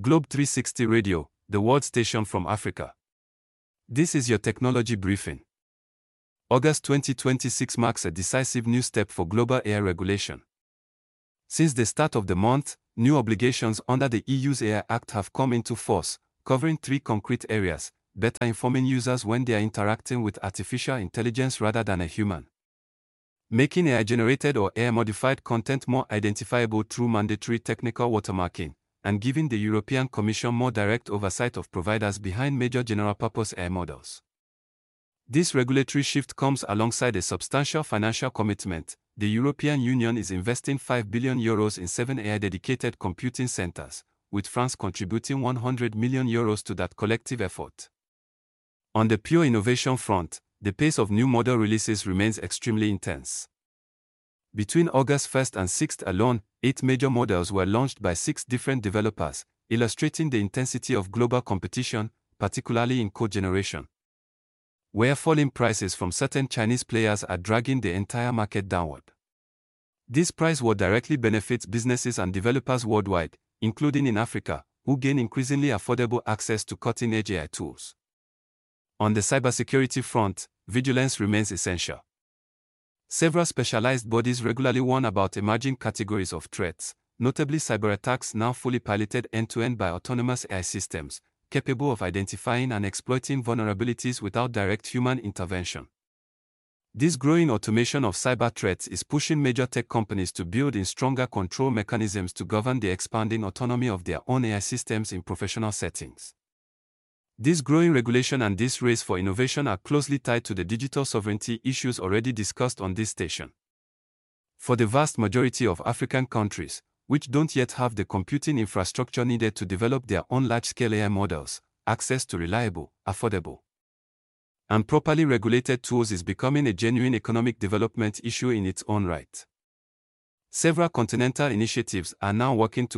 Globe 360 Radio, the world station from Africa. This is your technology briefing. August 2026 marks a decisive new step for global AI regulation. Since the start of the month, new obligations under the EU's AI Act have come into force, covering 3 concrete areas: better informing users when they are interacting with artificial intelligence rather than a human, making AI-generated or AI-modified content more identifiable through mandatory technical watermarking, and giving the European Commission more direct oversight of providers behind major general-purpose AI models. This regulatory shift comes alongside a substantial financial commitment. The European Union is investing €5 billion in 7 AI-dedicated computing centers, with France contributing €100 million to that collective effort. On the pure innovation front, the pace of new model releases remains extremely intense. Between August 1st and 6th alone, 8 major models were launched by 6 different developers, illustrating the intensity of global competition, particularly in code generation, where falling prices from certain Chinese players are dragging the entire market downward. This price war directly benefits businesses and developers worldwide, including in Africa, who gain increasingly affordable access to cutting-edge AI tools. On the cybersecurity front, vigilance remains essential. Several specialized bodies regularly warn about emerging categories of threats, notably cyberattacks now fully piloted end-to-end by autonomous AI systems, capable of identifying and exploiting vulnerabilities without direct human intervention. This growing automation of cyber threats is pushing major tech companies to build in stronger control mechanisms to govern the expanding autonomy of their own AI systems in professional settings. This growing regulation and this race for innovation are closely tied to the digital sovereignty issues already discussed on this station. For the vast majority of African countries, which don't yet have the computing infrastructure needed to develop their own large-scale AI models, access to reliable, affordable, and properly regulated tools is becoming a genuine economic development issue in its own right. Several continental initiatives are now working to